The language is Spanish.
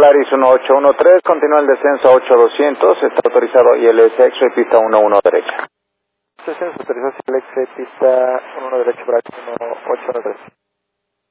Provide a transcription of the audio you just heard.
Polaris 1813, continúa el descenso a 8200, está autorizado ILS X-Ray, pista 11 derecha. Descenso autorizado ILS X-Ray, pista 11 derecha, Bravo 1813.